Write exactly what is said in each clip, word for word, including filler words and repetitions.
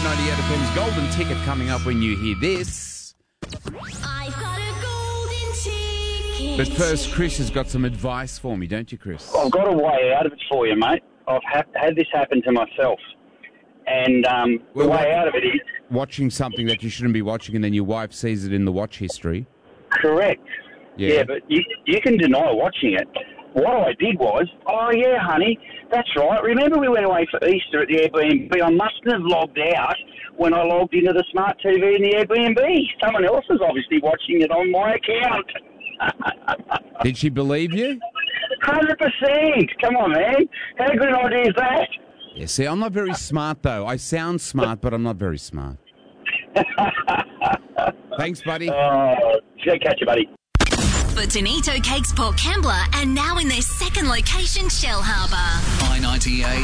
ninety-eight F M's Golden Ticket coming up when you hear this. I've got a golden ticket. But first, Chris has got some advice for me, don't you, Chris? I've got a way out of it for you, mate. I've ha- had this happen to myself. And um, the Well, way what- out of it is... Watching something that you shouldn't be watching and then your wife sees it in the watch history. Correct. Yeah. Yeah, but you, you can deny watching it. What I did was, oh, yeah, honey, that's right. Remember we went away for Easter at the Airbnb? I mustn't have logged out when I logged into the smart T V in the Airbnb. Someone else is obviously watching it on my account. Did she believe you? one hundred percent. Come on, man. How good an idea is that? Yeah, see, I'm not very smart, though. I sound smart, but I'm not very smart. Thanks, buddy. Oh, catch you, buddy. Bonito Cakes Port Kembla and now in their second location, Shell Harbour. I ninety-eight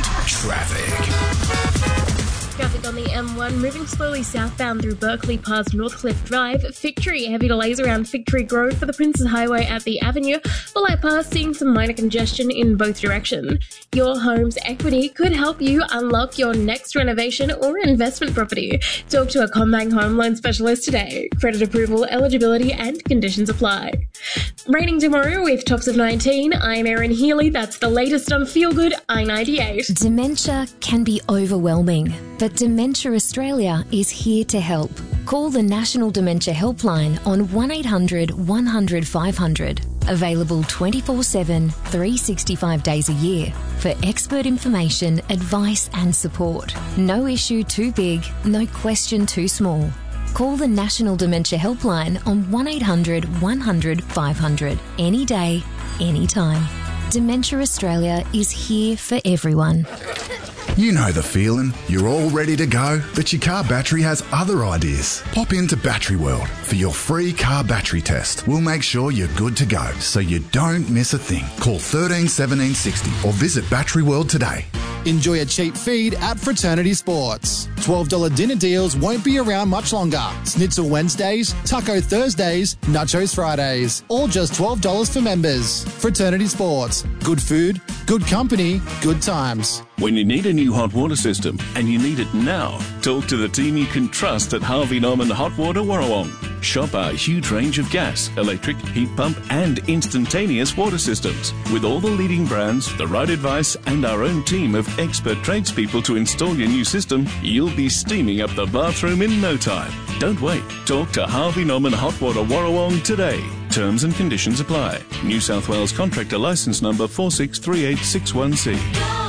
traffic. Traffic on the M one moving slowly southbound through Berkeley past Northcliffe Drive. Victory, heavy delays around Victory Grove for the Princes Highway at the Avenue. Bullet Pass seeing some minor congestion in both directions. Your home's equity could help you unlock your next renovation or investment property. Talk to a CommBank home loan specialist today. Credit approval, eligibility and conditions apply. Raining tomorrow with tops of nineteen. I'm Erin Healy. That's the latest on Feel Good I ninety-eight. Dementia can be overwhelming, but Dementia Australia is here to help. Call the National Dementia Helpline on one eight hundred one hundred five hundred. Available twenty-four seven, three hundred sixty-five days a year for expert information, advice and support. No issue too big, no question too small. Call the National Dementia Helpline on one eight hundred one hundred five hundred. Any day, anytime. Dementia Australia is here for everyone. You know the feeling. You're all ready to go, but your car battery has other ideas. Pop into Battery World for your free car battery test. We'll make sure you're good to go, so you don't miss a thing. Call thirteen seventeen sixty or visit Battery World today. Enjoy a cheap feed at Fraternity Sports. twelve dollars dinner deals won't be around much longer. Schnitzel Wednesdays, Taco Thursdays, Nachos Fridays. All just twelve dollars for members. Fraternity Sports. Good food, good company, good times. When you need a new hot water system and you need it now, talk to the team you can trust at Harvey Norman Hot Water Warrawong. Shop our huge range of gas, electric, heat pump and instantaneous water systems. With all the leading brands, the right advice and our own team of expert tradespeople to install your new system, you'll be steaming up the bathroom in no time. Don't wait. Talk to Harvey Norman Hot Water Warrawong today. Terms and conditions apply. New South Wales Contractor Licence Number four six three eight six one C.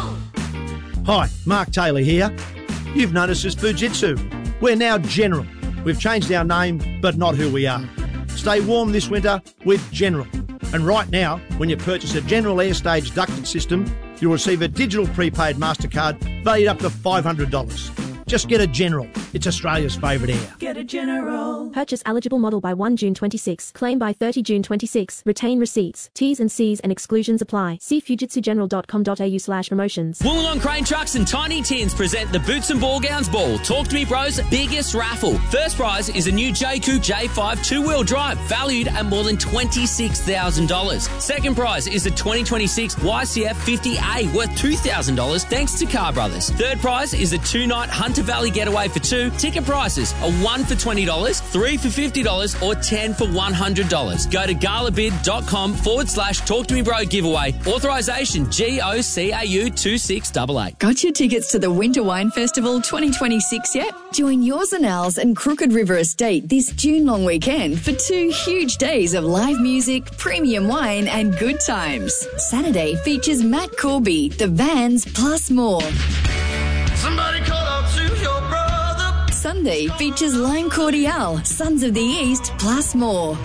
Hi, Mark Taylor here. You've noticed us Fujitsu. We're now General. We've changed our name, but not who we are. Stay warm this winter with General. And right now, when you purchase a General Airstage ducted system, you'll receive a digital prepaid MasterCard valued up to five hundred dollars. Just get a General. It's Australia's favourite air. Get a General. Purchase eligible model by first June twenty-six. Claim by thirtieth June twenty-six. Retain receipts. T's and C's and exclusions apply. See fujitsu general dot com dot a u slash promotions. Wollongong Crane Trucks and Tiny Tins present the Boots and Ball Gowns Ball. Talk to me bros, biggest raffle. First prize is a new J Coupe J five two-wheel drive, valued at more than twenty-six thousand dollars. Second prize is a twenty twenty-six Y C F fifty A worth two thousand dollars thanks to Car Brothers. Third prize is a two-night Hunter Valley getaway for two. Ticket prices are one for twenty dollars, three for fifty dollars or ten for one hundred dollars. Go to galabid.com forward slash talk to me bro giveaway. Authorisation G O C A U two six eight eight. Got your tickets to the Winter Wine Festival twenty twenty-six yet? Join Yours and Ours and Crooked River Estate this June long weekend for two huge days of live music, premium wine and good times. Saturday features Matt Corby, The Vans plus more. Somebody call out to your brother. Sunday features Line Cordial, Sons of the East plus more.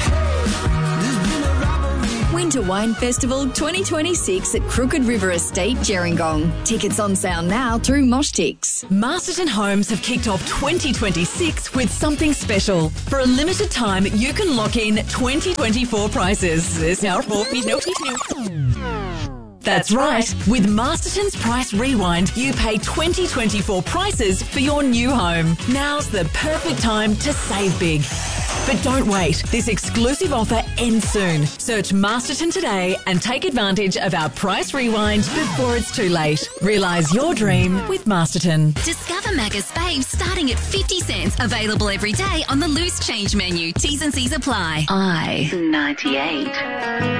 Winter Wine Festival twenty twenty-six at Crooked River Estate, Gerringong. Tickets on sale now through Moshtix. Masterton Homes have kicked off twenty twenty-six with something special. For a limited time, you can lock in twenty twenty-four prices. There's no That's right. With Masterton's Price Rewind, you pay twenty twenty-four prices for your new home. Now's the perfect time to save big. But don't wait. This exclusive offer ends soon. Search Masterton today and take advantage of our price rewind before it's too late. Realise your dream with Masterton. Discover Macca's Babes starting at fifty cents. Available every day on the loose change menu. T's and C's apply. I ninety-eight.